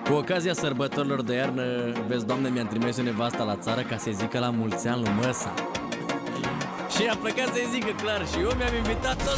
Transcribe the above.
Cu ocazia sărbătorilor de iarnă, vezi, Doamne, mi-am trimis o nevasta la țară ca să-i zică la mulți ani lui măsa. Și a plecat să-i zică clar și eu mi-am invitat toți